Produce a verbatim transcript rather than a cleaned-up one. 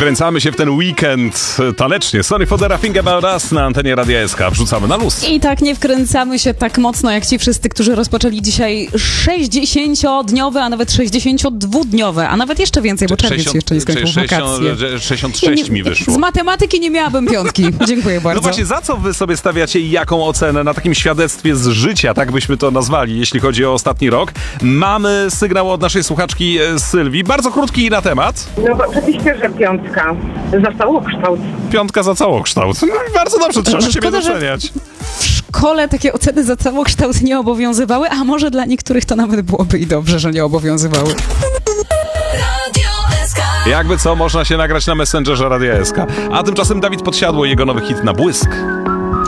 Wkręcamy się w ten weekend tanecznie. Sorry for the Think About Us na antenie Radia S K. Wrzucamy na luz. I tak nie wkręcamy się tak mocno jak ci wszyscy, którzy rozpoczęli dzisiaj sześćdziesięciodniowe, a nawet sześćdziesięciodwudniowe, a nawet jeszcze więcej, bo czerwiec jeszcze nie skończył wakacje. sześćdziesiąt sześć mi wyszło. Z matematyki nie miałabym piątki. Dziękuję bardzo. No właśnie, za co wy sobie stawiacie i jaką ocenę na takim świadectwie z życia, tak byśmy to nazwali, jeśli chodzi o ostatni rok? Mamy sygnał od naszej słuchaczki Sylwii, bardzo krótki na temat. No bo oczywiście, że piątka za całokształt. Piątka za całokształt. No i bardzo dobrze, trzeba siebie doceniać. W szkole takie oceny za całokształt nie obowiązywały, a może dla niektórych to nawet byłoby i dobrze, że nie obowiązywały. Jakby co, można się nagrać na Messengerze Radia S K. A tymczasem Dawid Podsiadło i jego nowy hit Na błysk.